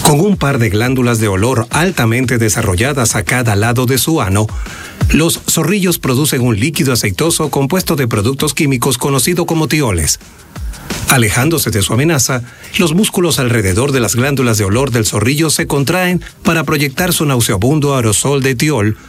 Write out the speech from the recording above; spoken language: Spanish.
Con un par de glándulas de olor altamente desarrolladas a cada lado de su ano, los zorrillos producen un líquido aceitoso compuesto de productos químicos conocido como tioles. Alejándose de su amenaza, los músculos alrededor de las glándulas de olor del zorrillo se contraen para proyectar su nauseabundo aerosol de tiol